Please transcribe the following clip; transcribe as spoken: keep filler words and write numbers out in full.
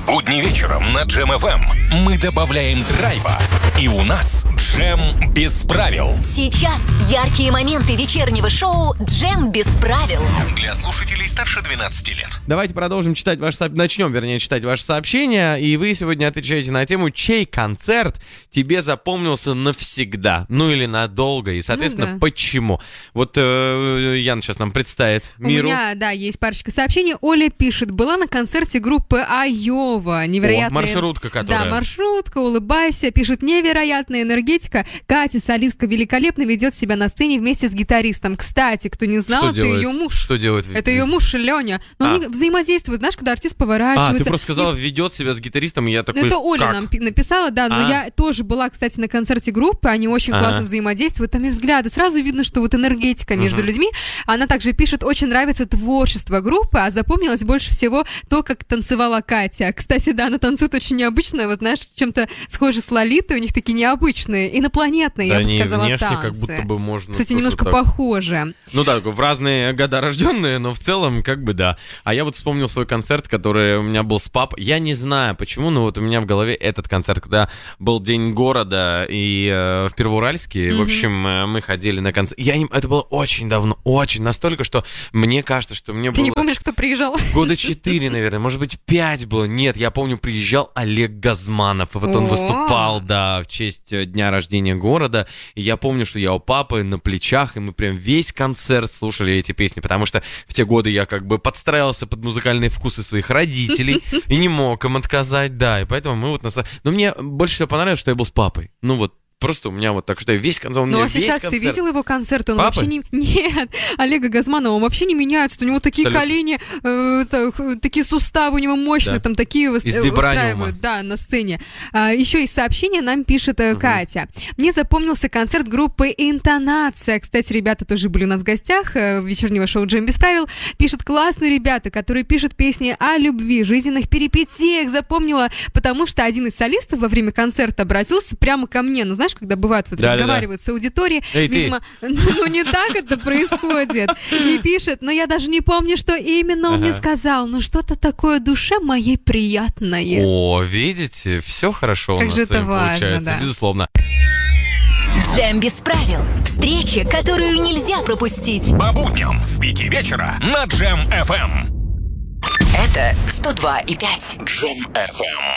Будни вечером на Джем эф эм мы добавляем драйва, и у нас Джем без правил. Сейчас яркие моменты вечернего шоу «Джем без правил». Для слушателей старше двенадцати лет. Давайте продолжим читать ваши сообщения. Начнем, вернее, читать ваши сообщения. И вы сегодня отвечаете на тему, чей концерт тебе запомнился навсегда. Ну или надолго. И, соответственно, ну, да. почему. Вот э, Яна сейчас нам представит миру. У меня, да, есть парочка сообщений. Оля пишет, была на концерте группы Айова. Невероятная... О, маршрутка, которая... Да, маршрутка, улыбайся. Пишет, невероятная энергетика. Катя, солистка, великолепно ведет себя на сцене вместе с гитаристом. Кстати, кто не знал, Что это делает? ее муж. Что делает? Это ее муж Леня. Но А. они взаимодействуют, знаешь, когда артист А, поворачивается. ты просто сказала, И- ведет себя с гитаристом, и я такой, Ну, это Оля как? нам пи- написала, да, но А. я тоже была, кстати, на концерте группы, они очень Ага. классно взаимодействуют, там и взгляды, сразу видно, что вот энергетика между Мгм. людьми. Она также пишет, очень нравится творчество группы, а запомнилось больше всего то, как танцевала Катя. Кстати, да, она танцует очень необычно, вот знаешь, чем-то схоже с Лолитой, у них такие необычные, инопланетные, Да я бы не, сказала, внешне танцы. как будто бы можно... Кстати, слушай, немножко так. похоже. Ну да, в разные года рожденные, но в целом как бы да. А я вот вспомнил свой концерт, который у меня был с папой. Я не знаю почему, но вот у меня в голове этот концерт, когда был День города и э, в Первоуральске. В общем, э, мы ходили на концерт. Я не... Это было очень давно, очень настолько, что мне кажется, что мне Ты было... не помнишь, кто приезжал? Года четыре, наверное, может быть, пять было. Нет, я помню, приезжал Олег Газманов. И вот он О. выступал, да, в честь э, дня рождения города. И я помню, что я у папы на плечах, и мы прям весь концерт слушали эти песни, потому что в те годы я как бы подстраивался под музыкальные вкусы своих родителей и не мог им отказать, да. И поэтому мы вот... Нас... Но мне больше всего понравилось, что я был с папой. Ну вот, просто у меня вот так, что я весь концерт... у Ну меня а сейчас весь ты концерт- видел его концерт? Он Папы? вообще не... Нет, Олега Газманова, он вообще не меняется. У него такие Абсолютно. колени, э, так, такие суставы у него мощные, Да. там такие выс- Из э, вибраниума. устраивают, да, на сцене. А, еще из сообщения нам пишет э, Катя. Мне запомнился концерт группы «Интонация». Кстати, ребята тоже были у нас в гостях э, вечернего шоу «Джем без правил». Пишет, классные ребята, которые пишут песни о любви, жизненных перипетиях. Запомнила, потому что один из солистов во время концерта обратился прямо ко мне. Ну, знаешь, когда бывают вот Да-да-да. разговаривают с аудиторией, Эй, ты. видимо, ну не так это происходит. И пишет, но я даже не помню, что именно он мне Ага. сказал, но что-то такое душе моей приятное. О, видите, все хорошо у Как нас же с вами это важно, получается, да. безусловно. «Джем без правил». Встреча, которую нельзя пропустить. По будням с пяти вечера на Джем эф эм. Это сто два и пять. Джем эф эм.